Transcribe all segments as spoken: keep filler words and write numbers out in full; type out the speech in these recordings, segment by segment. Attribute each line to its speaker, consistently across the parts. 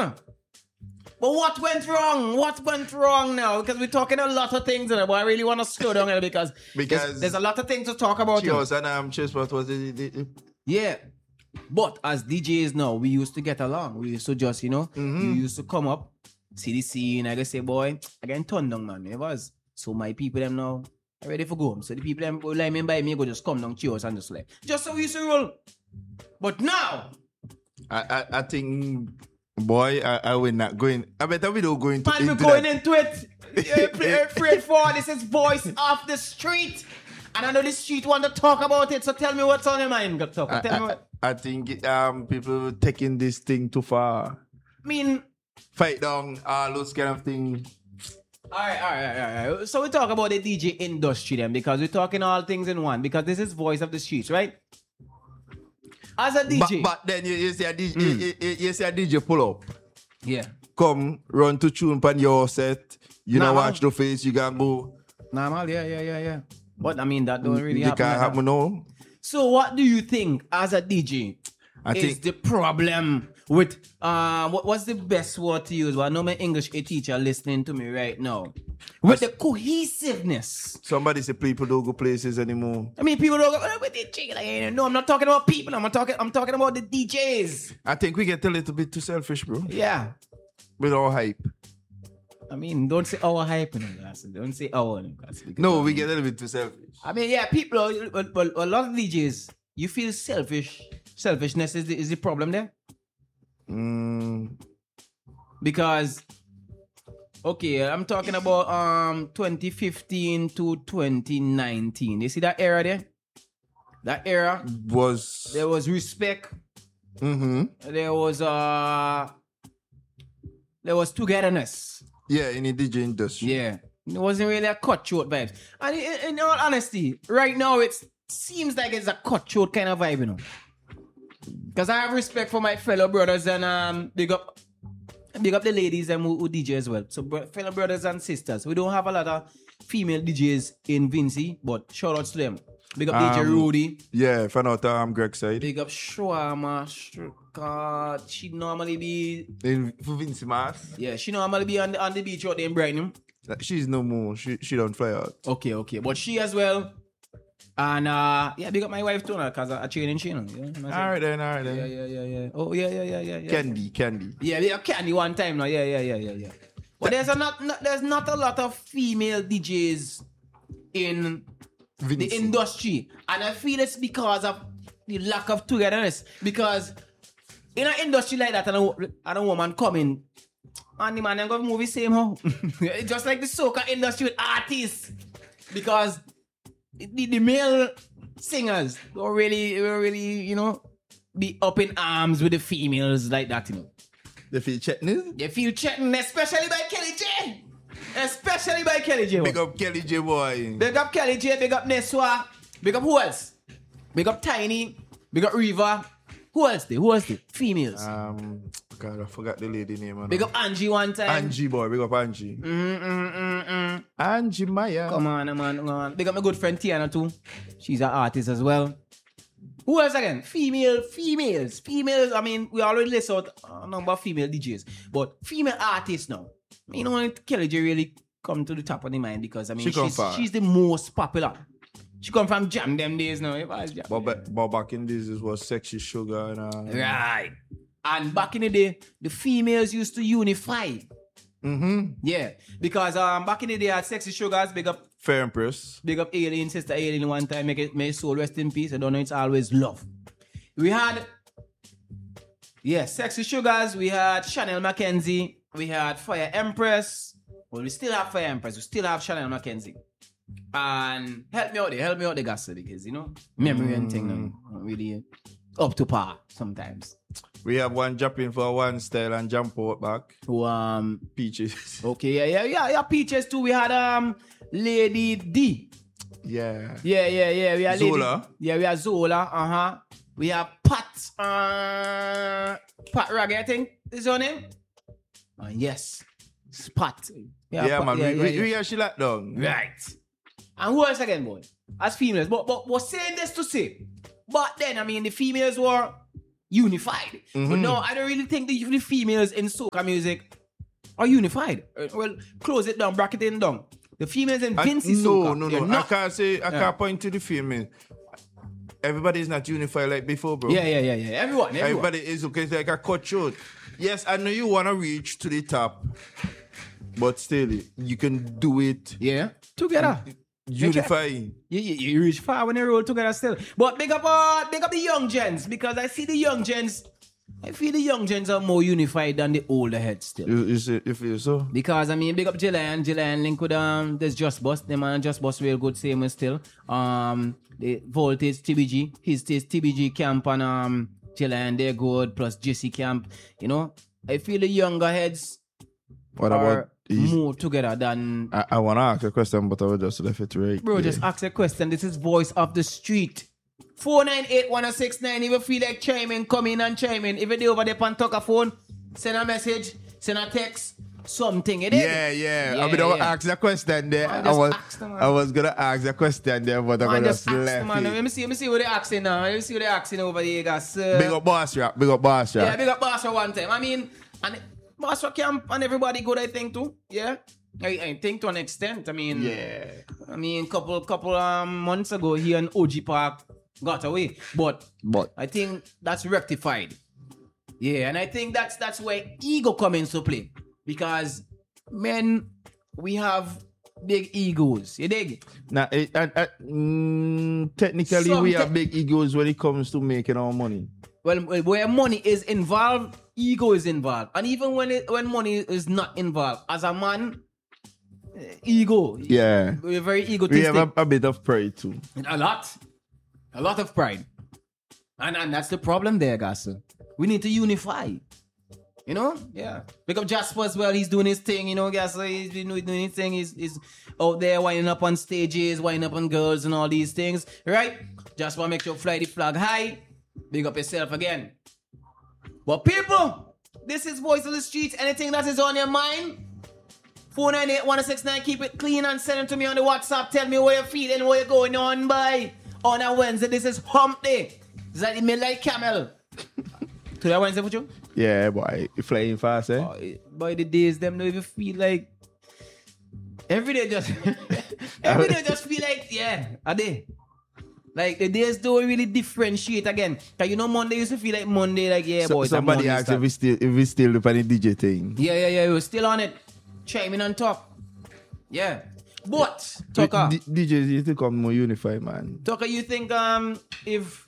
Speaker 1: know. But what went wrong? What went wrong now? Because we're talking a lot of things, but I really want to slow down a little because,
Speaker 2: because
Speaker 1: there's, there's a lot of things to talk about.
Speaker 2: Cheers and um, cheers, what was it?
Speaker 1: Yeah. But as D Js now, we used to get along. We used to just, you know, mm-hmm. you used to come up, see the scene, I guess say, boy, I get turned down, man. It was. So my people them now are ready for go. So the people them who like me by me go just come down, cheers and just like. Just so we used to roll. But now.
Speaker 2: I, I, I think, boy, I, I will not going. I better we don't go into,
Speaker 1: man,
Speaker 2: into
Speaker 1: we're going
Speaker 2: that.
Speaker 1: into it. You're afraid for this is voice off the street. And I know the street want to talk about it. So tell me what's on your mind, Good Talk. Tell
Speaker 2: I,
Speaker 1: me what.
Speaker 2: I, I think um people taking this thing too far.
Speaker 1: I mean,
Speaker 2: fight down all those kind of things.
Speaker 1: All right, all right, all right. So we talk about the D J industry then, because we're talking all things in one. Because this is voice of the streets, right? As a D J,
Speaker 2: but, but then you, you see a D J,
Speaker 1: mm.
Speaker 2: you, you, you see a D J pull up.
Speaker 1: Yeah.
Speaker 2: Come run to tune pan your set. You
Speaker 1: nah,
Speaker 2: know, watch the face. You can go.
Speaker 1: Normal, yeah, yeah, yeah, yeah. But I mean, that don't really
Speaker 2: you
Speaker 1: happen.
Speaker 2: can't
Speaker 1: like
Speaker 2: happen, no.
Speaker 1: So, what do you think as a D J
Speaker 2: I
Speaker 1: is
Speaker 2: think
Speaker 1: the problem with uh what, what's the best word to use? Well, I know my English a teacher listening to me right now. With the cohesiveness.
Speaker 2: Somebody say people don't go places anymore.
Speaker 1: I mean, people don't go oh, with the chicken. Like, no, I'm not talking about people. I'm talking. I'm talking about the D Js.
Speaker 2: I think we get a little bit too selfish, bro.
Speaker 1: Yeah.
Speaker 2: With our hype.
Speaker 1: I mean, don't say our hype. Don't say our.
Speaker 2: No, we get a little bit too selfish.
Speaker 1: I mean, yeah, people, but, but a lot of D Js, you feel selfish. Selfishness is the, is the problem there.
Speaker 2: Mm.
Speaker 1: Because, okay, I'm talking about um twenty fifteen to twenty nineteen. You see that era there? That era
Speaker 2: was
Speaker 1: there was respect.
Speaker 2: Mm-hmm. There
Speaker 1: was uh there was togetherness.
Speaker 2: Yeah, in the D J industry.
Speaker 1: Yeah. It wasn't really a cutthroat vibe. And in, in all honesty, right now it seems like it's a cutthroat kind of vibe, you know. Because I have respect for my fellow brothers and um big up big up the ladies and who, who D J as well. So bro, fellow brothers and sisters. We don't have a lot of female D Js in Vincy, but shout outs to them. Big up um, D J Rudy.
Speaker 2: Yeah, find out um Greg side.
Speaker 1: Big up Shwama. God, she normally be
Speaker 2: in for Vincy Mass.
Speaker 1: Yeah, she normally be on the on the beach out there in Brighton.
Speaker 2: She's no more. She she don't fly out.
Speaker 1: Okay, okay. But she as well. And uh yeah, big up my wife too now, because I, I train in Chino. You know,
Speaker 2: all right then, all right then.
Speaker 1: Yeah, yeah, yeah, yeah. Oh yeah, yeah, yeah, yeah, yeah.
Speaker 2: Candy, candy.
Speaker 1: Yeah, yeah, candy one time now. Yeah, yeah, yeah, yeah, yeah. But there's a not, not there's not a lot of female D Js in Vincy. The industry. And I feel it's because of the lack of togetherness. Because in an industry like that, and a, and a woman coming, and the man ain't gonna move the same how. Just like the soca industry with artists. Because the, the male singers don't really, don't really, you know, be up in arms with the females like that, you know.
Speaker 2: They feel chatting?
Speaker 1: They feel chatting, especially by Kelly J. Especially by Kelly J.
Speaker 2: Big up Kelly J, boy.
Speaker 1: Big up Kelly J, big up Neswa. Big up who else? Big up Tiny. Big up Riva. Who else there? Who else there? Females.
Speaker 2: Um, God, I forgot the lady name.
Speaker 1: Big up Angie one time.
Speaker 2: Angie, boy. Big up Angie.
Speaker 1: Mm, mm, mm, mm.
Speaker 2: Angie Maya.
Speaker 1: Come on, man. Come on. Big up my good friend Tiana too. She's an artist as well. Who else again? Female, females. Females, I mean, we already list out a number of female D Js. But female artists now. You know, Kelly J really come to the top of the mind because, I mean,
Speaker 2: she
Speaker 1: she's, she's the most popular. She come from Jam them days now.
Speaker 2: But, but, but back in days, it was Sexy Sugar. And, uh,
Speaker 1: right. And back in the day, the females used to unify.
Speaker 2: Mm-hmm.
Speaker 1: Yeah. Because um, back in the day, I had Sexy Sugars, big up
Speaker 2: Fair Empress.
Speaker 1: Big up Alien, Sister Alien one time. Make it, may his soul rest in peace. I don't know, it's always love. We had, yeah, Sexy Sugars. We had Chanel Mackenzie. We had Fire Empress. Well, we still have Fire Empress. We still have Chanel Mackenzie. And help me out there. Help me out there, guys, because, you know, memory mm. and thing, no, really up to par sometimes.
Speaker 2: We have one jumping for one style and jump out back.
Speaker 1: Who, um,
Speaker 2: Peaches.
Speaker 1: Okay, yeah, yeah, yeah, yeah, Peaches too. We had, um, Lady D.
Speaker 2: Yeah.
Speaker 1: Yeah, yeah, yeah. We have
Speaker 2: Zola.
Speaker 1: Lady, yeah, we have Zola. Uh-huh. We have Pat. Uh, Pat Raggy, I think is her name. Uh, yes. It's Pat.
Speaker 2: Yeah, yeah Pat, man. Yeah, we, yeah, we, yeah. we actually like down.
Speaker 1: Right. And who else again, boy? As females. But, but we're saying this to say. But then, I mean, the females were unified.
Speaker 2: Mm-hmm.
Speaker 1: But no, I don't really think the, the females in soca music are unified. Uh, Well, close it down, bracket it down. The females in
Speaker 2: I-
Speaker 1: Vince's
Speaker 2: no,
Speaker 1: soca,
Speaker 2: no,
Speaker 1: they're
Speaker 2: no. I
Speaker 1: not.
Speaker 2: can't say. I
Speaker 1: Yeah.
Speaker 2: can't point to the female. Everybody is not unified like before, bro.
Speaker 1: Yeah, yeah, yeah, yeah. Everyone, everyone.
Speaker 2: Everybody is okay. It's like a cut short. Yes, I know you want to reach to the top, but still, you can do it
Speaker 1: Yeah, together.
Speaker 2: unifying.
Speaker 1: You, you, you reach far when they roll together still. But big up, uh, big up the young gens, because I see the young gens, I feel the young gens are more unified than the older heads still.
Speaker 2: You, you, see, you feel so?
Speaker 1: Because I mean, big up Jillian, Jillian link with um, there's Just Bus, them and Just Bus real good same way still. Um, the Voltage T B G, his taste T B G Camp and um, Jillian they're good. Plus Jesse Camp, you know. I feel the younger heads
Speaker 2: What
Speaker 1: are
Speaker 2: about? His,
Speaker 1: more together than.
Speaker 2: I, I want to ask a question, but I will just left it right.
Speaker 1: Bro,
Speaker 2: there.
Speaker 1: just ask a question. This is Voice of the Street. four nine eight, one oh six nine. If you feel like chiming, come in and chime in. If you're there over there on talk a phone, send a message, send a text, something. It is.
Speaker 2: Yeah, yeah.
Speaker 1: Yeah,
Speaker 2: I mean, I
Speaker 1: yeah.
Speaker 2: ask the question there.
Speaker 1: Man,
Speaker 2: I
Speaker 1: just
Speaker 2: was,
Speaker 1: ask them, man.
Speaker 2: I was gonna ask the question there, but I
Speaker 1: Man,
Speaker 2: just,
Speaker 1: just ask
Speaker 2: left
Speaker 1: them, man.
Speaker 2: it.
Speaker 1: Let me see, let me see what they're asking now. Let me see what they're asking over there, guys. Uh,
Speaker 2: Big up boss rap. Big up boss rap.
Speaker 1: Yeah, big up Basra one time. I mean, and Basra Camp and everybody good, I think, too. Yeah. I, I think to an extent. I mean,
Speaker 2: Yeah.
Speaker 1: I mean, couple couple um, months ago, here in O G Park got away. But
Speaker 2: But
Speaker 1: I think that's rectified. Yeah, and I think that's that's where ego comes into play. Because men, we have big egos. You dig?
Speaker 2: now, it, uh, uh, mm, technically,
Speaker 1: Some
Speaker 2: we
Speaker 1: te-
Speaker 2: have big egos when it comes to making our money.
Speaker 1: Well, where money is involved, ego is involved. And even when it, when money is not involved, as a man, eh, ego.
Speaker 2: Yeah.
Speaker 1: We're very
Speaker 2: We
Speaker 1: egotistic.
Speaker 2: have a, a bit of pride too.
Speaker 1: A lot. A lot of pride. And and that's the problem there, guys. We need to unify. You know? Yeah. Pick up Jasper as well. He's doing his thing, you know, guys. He's been doing his thing. He's, he's out there winding up on stages, winding up on girls and all these things. Right? Jasper, make sure fly the flag high. Big up yourself again. But people, this is Voice of the Streets. Anything that is on your mind, four nine eight, one six nine, keep it clean and send it to me on the WhatsApp. Tell me where you're feeling, where you're going on by. On a Wednesday, this is Hump Day. Is that the Midnight Camel? To that Wednesday for you?
Speaker 2: Yeah, boy. You flying fast, eh?
Speaker 1: Oh, it- by the days, them don't even feel like. Every day just. every day just feel like, yeah, a day. Like the days don't really differentiate again. Cause you know Monday used to feel like Monday, like yeah,
Speaker 2: So-
Speaker 1: boy. it's a
Speaker 2: somebody
Speaker 1: Monday
Speaker 2: asked
Speaker 1: start.
Speaker 2: if we still if we still do any D J thing.
Speaker 1: Yeah, yeah, yeah. We're still on it. Chiming on top. Yeah. But Tucker,
Speaker 2: D- DJs need to come more unified, man.
Speaker 1: Tucker, you think um if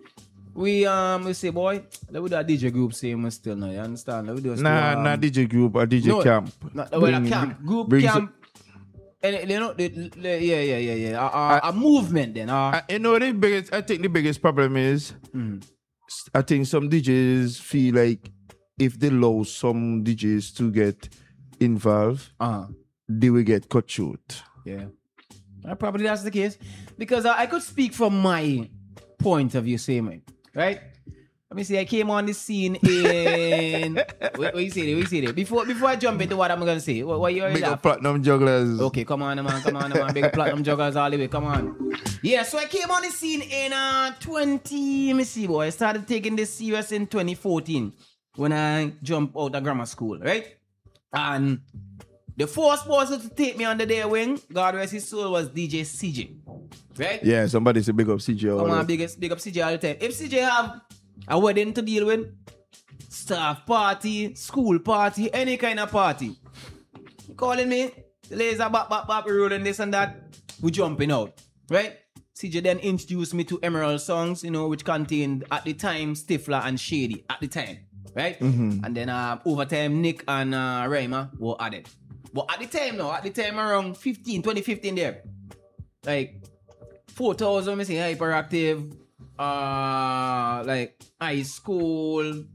Speaker 1: we um we say boy, let we do a D J group same still now, you understand? Let we do a
Speaker 2: Nah,
Speaker 1: still, um,
Speaker 2: not D J group or D J
Speaker 1: no,
Speaker 2: camp.
Speaker 1: Not, well, a
Speaker 2: Bring-
Speaker 1: camp, group
Speaker 2: bring
Speaker 1: camp. And you know, the, the, yeah, yeah, yeah, yeah. A, a, a movement then. Uh,
Speaker 2: I, you know the biggest. I think the biggest problem is,
Speaker 1: Mm.
Speaker 2: s- I think some D Js feel like if they allow some D Js to get involved,
Speaker 1: uh
Speaker 2: they will get cut short.
Speaker 1: Yeah. Uh, probably that's the case. Because uh, I could speak from my point of view, same way. Right? Let me see, I came on the scene in... what, what you say there? What you say there? Before, before I jump into what I'm going to say, what, what you already
Speaker 2: Big up
Speaker 1: laugh?
Speaker 2: platinum jugglers.
Speaker 1: Okay, come on, man, come on, man. Big platinum joggers all the way, come on. Yeah, so I came on the scene in uh, twenty... Let me see, boy. I started taking this serious in twenty fourteen when I jumped out of grammar school, right? And the first person to take me under their wing, God rest his soul, was D J C J. Right?
Speaker 2: Yeah, somebody say big up C J.
Speaker 1: Come
Speaker 2: all
Speaker 1: on,
Speaker 2: that.
Speaker 1: big, big up C J all the time. If C J have a wedding to deal with, staff party, school party, any kind of party, you calling me, laser bap bap bap, rolling this and that, we jumping out. Right? C J then introduced me to Emerald Songs, you know, which contained at the time Stifler and Shady at the time. Right?
Speaker 2: Mm-hmm.
Speaker 1: And then uh, over time, Nick and uh, Rayma were added. But at the time now, at the time around fifteen, twenty fifteen there, like four thousand, me say Hyperactive, uh, like High School,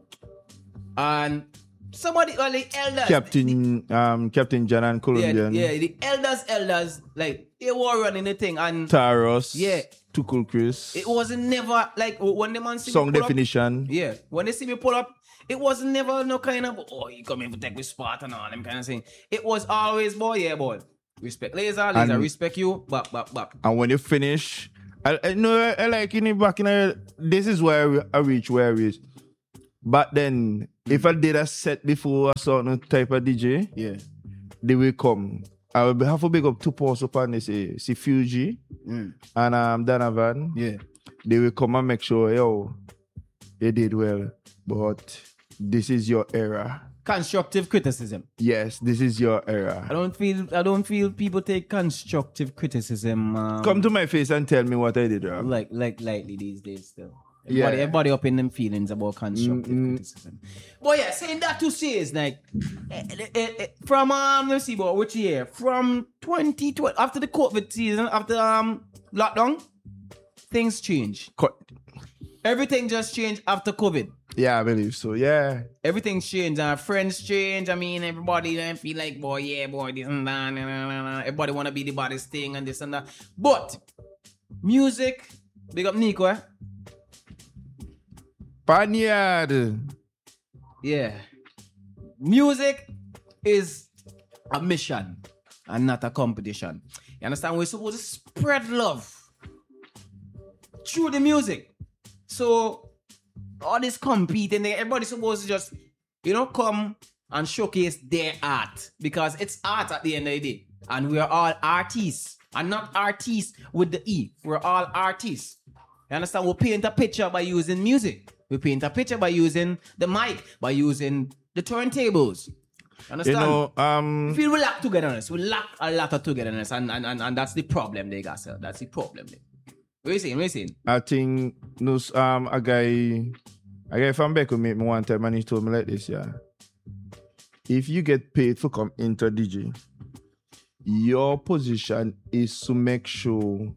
Speaker 1: and somebody, well, the elders.
Speaker 2: Captain, um, Captain John and
Speaker 1: Yeah,
Speaker 2: Colombian.
Speaker 1: yeah, the elders, elders, like they were running the thing, and
Speaker 2: Taros.
Speaker 1: Yeah.
Speaker 2: Tukul Chris.
Speaker 1: it wasn't never like when the man see
Speaker 2: Song
Speaker 1: me pull up,
Speaker 2: definition.
Speaker 1: yeah, when they see me pull up, it was never no kind of, oh, you come in to take with spot and all them kind of thing. It was always, boy, yeah, boy. Respect Laser, Laser,
Speaker 2: And-
Speaker 1: respect you, back, back, back.
Speaker 2: And when you finish, I, I know I, I like in the back in the, this is where I reach where I reach. But then, if I did a set before a certain type of D J,
Speaker 1: Yeah.
Speaker 2: they will come. I will have to big up two posts upon this, eh, see Fuji
Speaker 1: Mm.
Speaker 2: and um, Donovan.
Speaker 1: Yeah.
Speaker 2: They will come and make sure, yo, you did well, but this is your era.
Speaker 1: Constructive criticism.
Speaker 2: Yes, this is your
Speaker 1: I
Speaker 2: era.
Speaker 1: don't feel I don't feel people take constructive criticism. Um,
Speaker 2: Come to my face and tell me what I did wrong.
Speaker 1: like like lightly these days still.
Speaker 2: Yeah.
Speaker 1: Everybody, everybody up in them feelings about constructive
Speaker 2: Mm-mm.
Speaker 1: criticism. But yeah, saying that to say is like eh, eh, eh, eh, from um let's see about which year? From twenty twenty after the COVID season, after um lockdown, things change.
Speaker 2: Co-
Speaker 1: Everything just changed after COVID.
Speaker 2: Yeah, I believe so. Yeah.
Speaker 1: Everything's changed. Our friends change. I mean, everybody then feel like, boy, yeah, boy, this and that. Nah, nah, nah, nah. Everybody want to be the baddest thing and this and that. But music, big up Nico, eh?
Speaker 2: Panyard.
Speaker 1: Yeah. Music is a mission and not a competition. You understand? We're supposed to spread love through the music. So all this competing, everybody's supposed to just, you know, come and showcase their art because it's art at the end of the day. And we're all artists and not artists with the E. We're all artists. You understand? We paint a picture by using music. We paint a picture by using the mic, by using the turntables. Understand?
Speaker 2: You know, um,
Speaker 1: We feel we lack togetherness. We lack a lot of togetherness, and and, and, and that's the problem, they got sir. That's the problem. They. What you saying? What you saying?
Speaker 2: I think no, um, a guy, a guy from Beck met me one time and he told me like this, yeah. If you get paid for come into D J, your position is to make sure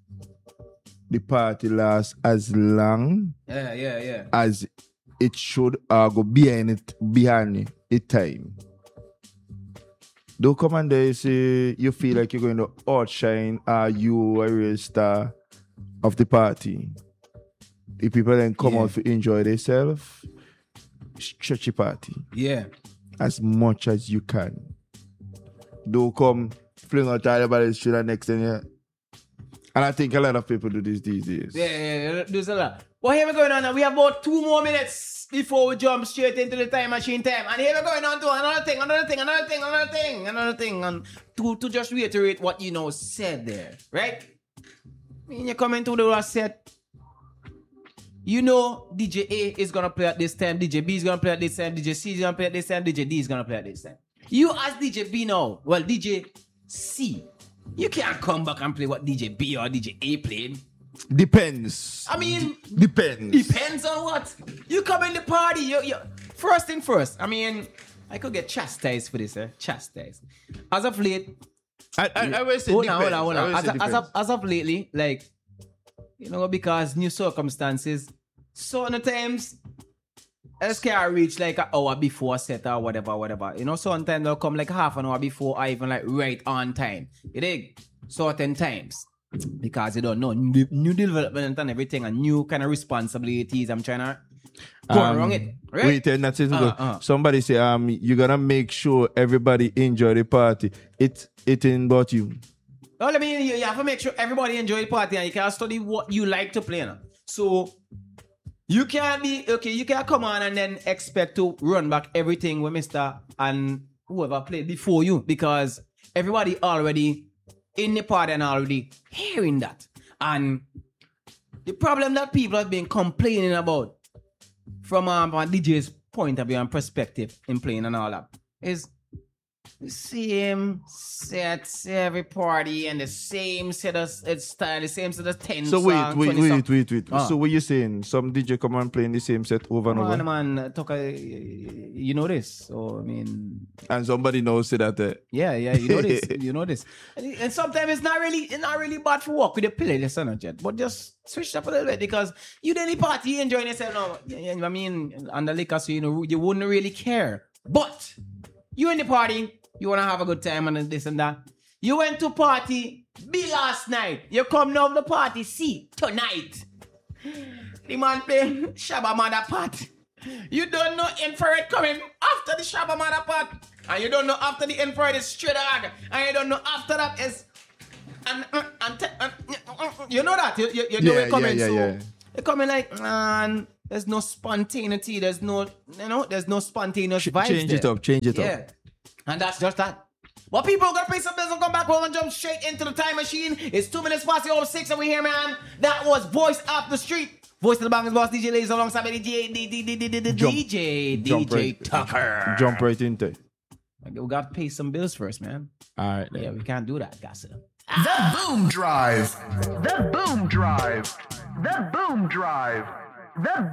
Speaker 2: the party lasts as long
Speaker 1: Yeah, yeah, yeah.
Speaker 2: as it should uh, go behind it behind it time. Don't come and there say you feel like you're going to outshine uh, you a real star of the party. The people then come
Speaker 1: Yeah.
Speaker 2: out to enjoy themselves. Stretch the party
Speaker 1: Yeah.
Speaker 2: as much as you can. Don't come fling out everybody the street the next thing. Yeah. And I think a lot of people do this these days.
Speaker 1: Yeah, yeah, yeah. There's a lot. Well, here we're going on now. We have about two more minutes before we jump straight into the time machine time. And here we're going on to another thing, another thing, another thing, another thing, another thing. And to, to just reiterate what you know said there, right? When you come into the set, you know D J A is going to play at this time, D J B is going to play at this time, D J C is going to play at this time, D J D is going to play at this time. You as D J B now, well, D J C, you can't come back and play what D J B or D J A played.
Speaker 2: Depends.
Speaker 1: I mean,
Speaker 2: D- depends.
Speaker 1: depends on what. You come in the party, you, you first thing first. I mean, I could get chastised for this, eh? Chastised. As of late,
Speaker 2: I, I, I will say
Speaker 1: hold
Speaker 2: depends.
Speaker 1: on, hold on, hold
Speaker 2: I
Speaker 1: on.
Speaker 2: will
Speaker 1: As,
Speaker 2: say
Speaker 1: of- as,
Speaker 2: depends.
Speaker 1: of, as of lately, like, you know, because new circumstances, certain times, S K R reach like an hour before set or whatever, whatever. You know, sometimes they'll come like half an hour before or even like right on time. You dig? Certain times. Because you don't know new, new development and everything and new kind of responsibilities. I'm trying to go
Speaker 2: Um,
Speaker 1: around it. Right?
Speaker 2: Wait, and that's it.
Speaker 1: Uh, uh.
Speaker 2: Somebody say, um, you're gonna make sure everybody enjoy the party. It it ain't about you.
Speaker 1: Well, I mean, you, you have to make sure everybody enjoy the party and you can study what you like to play. Now. So, you can't be, okay, you can't come on and then expect to run back everything with Mister and whoever played before you because everybody already in the party and already hearing that. And the problem that people have been complaining about from um, a D J's point of view and perspective in playing and all that is the same sets every party and the same set of it's style, the same set of ten
Speaker 2: So wait,
Speaker 1: songs,
Speaker 2: wait,
Speaker 1: twenty
Speaker 2: wait,
Speaker 1: songs.
Speaker 2: wait, wait.
Speaker 1: Ah.
Speaker 2: So what you saying? Some D J come and playing the same set over and over,
Speaker 1: Man, man, talk, uh, you know this. So, I mean,
Speaker 2: and somebody knows say that. Uh,
Speaker 1: yeah, yeah, you know this. You know this. And, and sometimes it's not really it's not really bad for work with the playlist or not yet, but just switch it up a little bit because you daily party, you enjoying yourself now. Yeah, yeah, I mean, and the liquor, so you know, you wouldn't really care. But you in the party, you want to have a good time and this and that. You went to party B last night. You come now to the party C tonight. The man playing Shabba Mother Pot. You don't know infrared coming after the Shabba Mother Pot. And you don't know after the infrared is straight dog. And you don't know after that is... And, and, and, and, and you know that. You, you, you know
Speaker 2: Yeah,
Speaker 1: it coming.
Speaker 2: yeah, yeah,
Speaker 1: so
Speaker 2: yeah.
Speaker 1: it coming like, man, there's no spontaneity. There's no, you know, there's no spontaneous
Speaker 2: Ch-
Speaker 1: vibes.
Speaker 2: change
Speaker 1: there.
Speaker 2: it up, change it
Speaker 1: yeah.
Speaker 2: up.
Speaker 1: And that's just that. Well, people are gonna pay some bills and come back home and jump straight into the time machine. It's two minutes past the hour six, and we here, man. That was Voice Off the Street. Voice of the Bangers Boss, D J Lays, alongside D J, D J,
Speaker 2: Jump,
Speaker 1: D J,
Speaker 2: jump
Speaker 1: D J
Speaker 2: right,
Speaker 1: Tucker.
Speaker 2: Jump right into it.
Speaker 1: We got to pay some bills first, man.
Speaker 2: All right. Then.
Speaker 1: Yeah, we can't do that, gossip.
Speaker 3: The Boom Drive. The Boom Drive. The Boom Drive. The